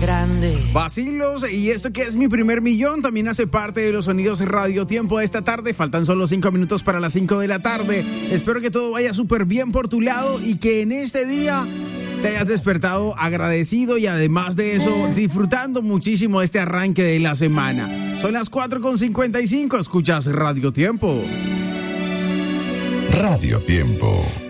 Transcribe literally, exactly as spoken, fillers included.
grande. Vacilos, y esto que es mi primer millón también hace parte de los sonidos Radio Tiempo de esta tarde. Faltan solo cinco minutos para las cinco de la tarde. Espero que todo vaya súper bien por tu lado y que en este día te hayas despertado agradecido y además de eso disfrutando muchísimo este arranque de la semana. Son las cuatro con cincuenta y cinco, escuchas Radio Tiempo. Radio Tiempo.